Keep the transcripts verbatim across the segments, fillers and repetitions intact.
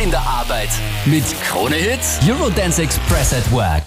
in der Arbeit. Mit Krone Hits, Eurodance Express at Work.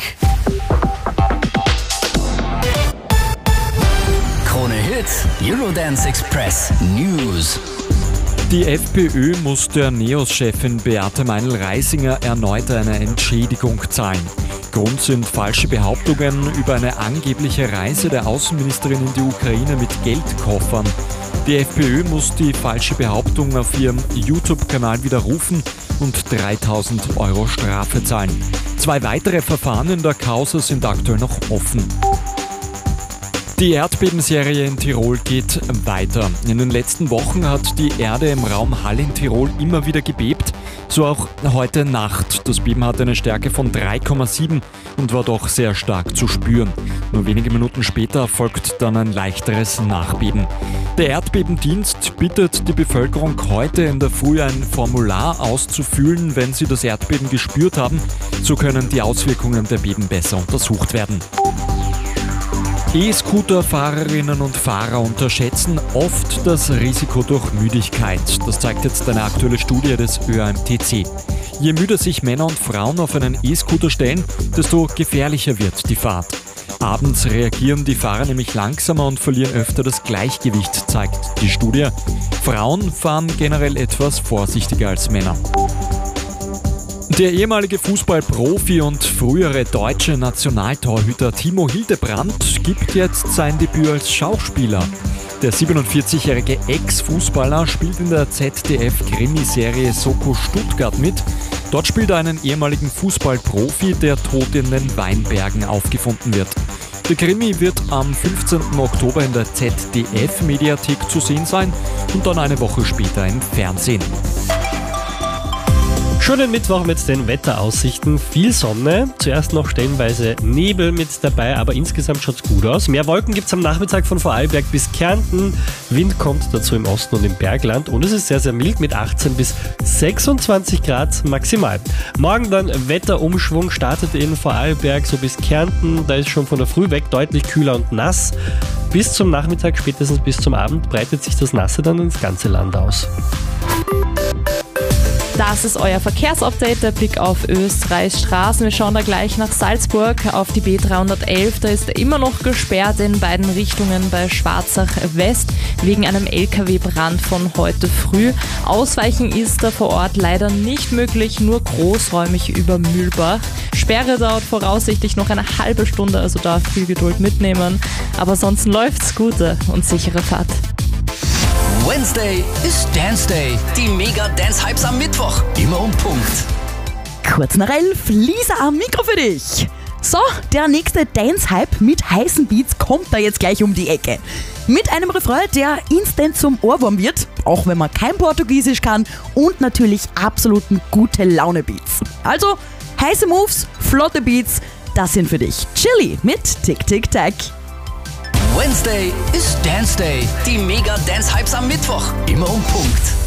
Krone Hits, Eurodance Express News. Die FPÖ muss der NEOS-Chefin Beate Meinl-Reisinger erneut eine Entschädigung zahlen. Grund sind falsche Behauptungen über eine angebliche Reise der Außenministerin in die Ukraine mit Geldkoffern. Die FPÖ muss die falsche Behauptung auf ihrem YouTube-Kanal widerrufen und dreitausend Euro Strafe zahlen. Zwei weitere Verfahren in der Causa sind aktuell noch offen. Die Erdbebenserie in Tirol geht weiter. In den letzten Wochen hat die Erde im Raum Hall in Tirol immer wieder gebebt, so auch heute Nacht. Das Beben hatte eine Stärke von drei Komma sieben und war doch sehr stark zu spüren. Nur wenige Minuten später folgt dann ein leichteres Nachbeben. Der Erdbebendienst bittet die Bevölkerung heute in der Früh ein Formular auszufüllen, wenn sie das Erdbeben gespürt haben. So können die Auswirkungen der Beben besser untersucht werden. E-Scooter-Fahrerinnen und Fahrer unterschätzen oft das Risiko durch Müdigkeit. Das zeigt jetzt eine aktuelle Studie des Ö A M T C. Je müder sich Männer und Frauen auf einen E-Scooter stellen, desto gefährlicher wird die Fahrt. Abends reagieren die Fahrer nämlich langsamer und verlieren öfter das Gleichgewicht, zeigt die Studie. Frauen fahren generell etwas vorsichtiger als Männer. Der ehemalige Fußballprofi und frühere deutsche Nationaltorhüter Timo Hildebrand gibt jetzt sein Debüt als Schauspieler. Der siebenundvierzigjährige Ex-Fußballer spielt in der Z D F-Krimiserie Soko Stuttgart mit. Dort spielt er einen ehemaligen Fußballprofi, der tot in den Weinbergen aufgefunden wird. Der Krimi wird am fünfzehnten Oktober in der Z D F-Mediathek zu sehen sein und dann eine Woche später im Fernsehen. Schönen Mittwoch mit den Wetteraussichten. Viel Sonne, zuerst noch stellenweise Nebel mit dabei, aber insgesamt schaut es gut aus. Mehr Wolken gibt es am Nachmittag von Vorarlberg bis Kärnten. Wind kommt dazu im Osten und im Bergland und es ist sehr, sehr mild mit achtzehn bis sechsundzwanzig Grad maximal. Morgen dann Wetterumschwung, startet in Vorarlberg so bis Kärnten. Da ist schon von der Früh weg deutlich kühler und nass. Bis zum Nachmittag, spätestens bis zum Abend, breitet sich das Nasse dann ins ganze Land aus. Das ist euer Verkehrsupdate, der Blick auf Österreichs Straßen. Wir schauen da gleich nach Salzburg auf die B dreihundertelf. Da ist immer noch gesperrt in beiden Richtungen bei Schwarzach West wegen einem L K W-Brand von heute früh. Ausweichen ist da vor Ort leider nicht möglich, nur großräumig über Mühlbach. Sperre dauert voraussichtlich noch eine halbe Stunde, also da viel Geduld mitnehmen. Aber ansonsten läuft's, gute und sichere Fahrt. Wednesday ist Dance Day. Die Mega-Dance-Hypes am Mittwoch. Immer um Punkt. Kurz nach elf, Lisa am Mikro für dich. So, der nächste Dance-Hype mit heißen Beats kommt da jetzt gleich um die Ecke. Mit einem Refrain, der instant zum Ohrwurm wird, auch wenn man kein Portugiesisch kann, und natürlich absoluten Gute-Laune-Beats. Also, heiße Moves, flotte Beats, das sind für dich Chili mit Tick Tick Tack. Wednesday ist Dance Day. Die Mega-Dance-Hypes am Mittwoch. Immer um Punkt.